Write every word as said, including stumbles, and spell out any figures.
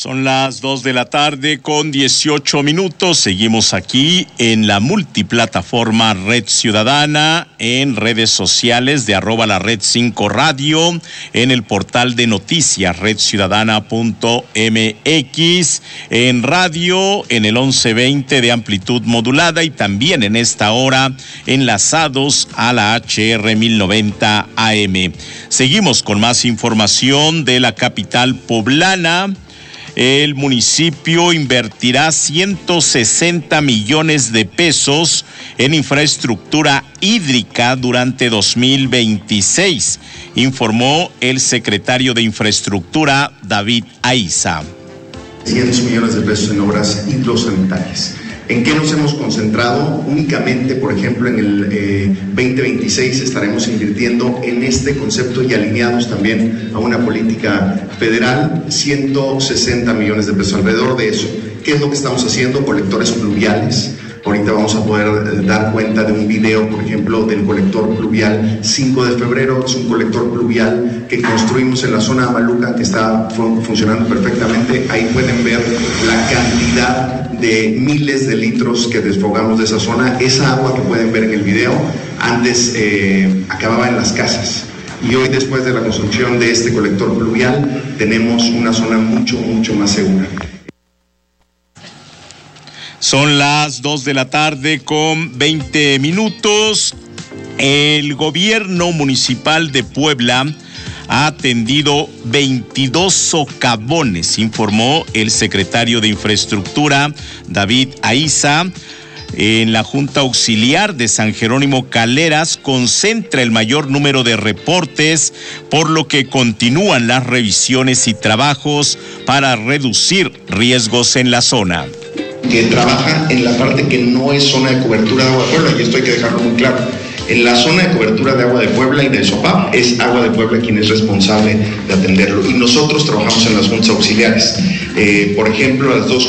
Son las dos de la tarde con dieciocho minutos. Seguimos aquí en la multiplataforma Red Ciudadana, en redes sociales de arroba la red cinco radio, en el portal de noticias red ciudadana punto m x, en radio en el once veinte de amplitud modulada y también en esta hora enlazados a la H R mil noventa A M. Seguimos con más información de la capital poblana. El municipio invertirá ciento sesenta millones de pesos en infraestructura hídrica durante dos mil veintiséis, informó el secretario de Infraestructura, David Aiza. cientos millones de pesos en obras hidrosanitarias. ¿En qué nos hemos concentrado? Únicamente, por ejemplo, en el eh, veinte veintiséis estaremos invirtiendo en este concepto y alineados también a una política federal, ciento sesenta millones de pesos, alrededor de eso. ¿Qué es lo que estamos haciendo? Colectores pluviales. Ahorita vamos a poder eh, dar cuenta de un video, por ejemplo, del colector pluvial cinco de febrero, es un colector pluvial que construimos en la zona Amaluca, que está fun- funcionando perfectamente. Ahí pueden ver la cantidad de miles de litros que desfogamos de esa zona. Esa agua que pueden ver en el video, antes eh, acababa en las casas. Y hoy, después de la construcción de este colector pluvial, tenemos una zona mucho, mucho más segura. Son las dos de la tarde con veinte minutos. El gobierno municipal de Puebla ha atendido veintidós socavones, informó el secretario de Infraestructura, David Aiza. En la Junta Auxiliar de San Jerónimo Caleras concentra el mayor número de reportes, por lo que continúan las revisiones y trabajos para reducir riesgos en la zona. Que trabaja en la parte que no es zona de cobertura de agua de Puebla, y esto hay que dejarlo muy claro. En la zona de cobertura de agua de Puebla y del SOPAP es Agua de Puebla quien es responsable de atenderlo, y nosotros trabajamos en las juntas auxiliares. Eh, por ejemplo, las dos